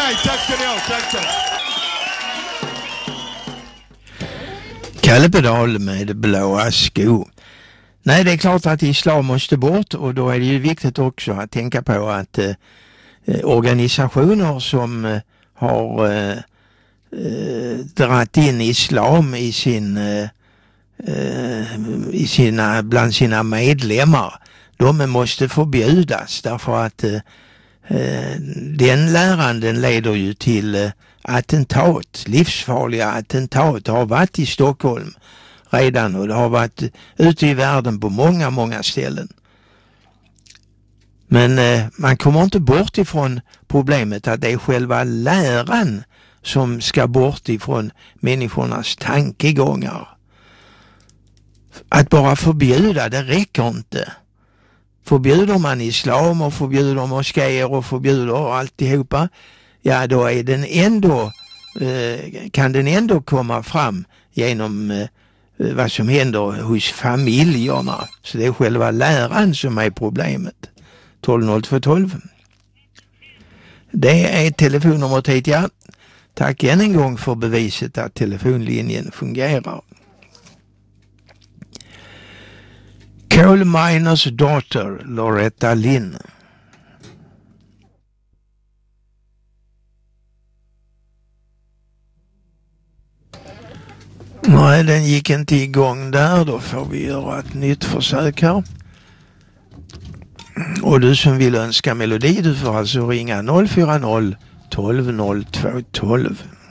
Okej, tack ska ni ha. Tack. Kalle Pedal med blåa skor. Nej, det är klart att islam måste bort, och då är det ju viktigt också att tänka på att organisationer som har dratt in islam bland sina medlemmar, de måste förbjudas, därför att den läranden leder ju till attentat, livsfarliga attentat. Det har varit i Stockholm redan, och det har varit ute i världen på många ställen. Men man kommer inte bort ifrån problemet att det är själva läran som ska bort ifrån människornas tankegångar. Att bara förbjuda, det räcker inte. Förbjuder man islam och förbjuder moskéer och förbjuder alltihopa, ja, då är den ändå, kan den ändå komma fram genom vad som händer hos familjerna. Så det är själva läran som är problemet. 120212. Det är telefonnumret hit, ja. Tack än en gång för beviset att telefonlinjen fungerar. Coal Miners Daughter, Loretta Lynn. Nej, den gick inte igång där. Då får vi göra ett nytt försök här. Och du som vill önska melodi, du får alltså ringa 040 12 02 12.